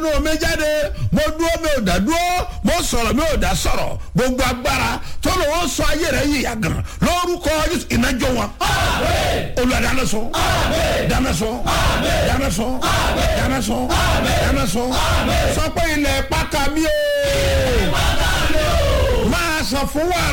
ẹnu mi jáde mo dúró mi ò dá dúró mo sọ̀rọ̀ mi ò dá sọ̀rọ̀ gbogbo agbára tó lò ó sọ ayé rẹ̀ yìí yàgàn lórúkọ Jésù ìnájọ wọn. Olúwa dáná sun dáná sun dáná sun dáná sun dáná sun sọ pé ilẹ̀ pàkà mi o máa sọ fún wàrà.